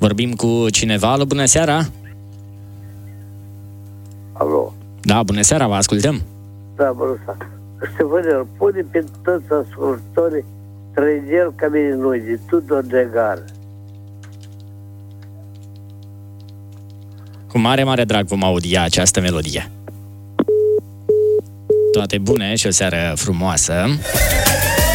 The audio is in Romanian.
Vorbim cu cineva. Alo, bună seara! Alo. Da, bună seara, vă ascultăm. Da, bună seara. Ștefănel, pune pe toți ascultătorii Trăidel ca mine noi, de Tudor Degar. Cu mare, mare drag vom audia această melodie. Toate bune și o seară frumoasă.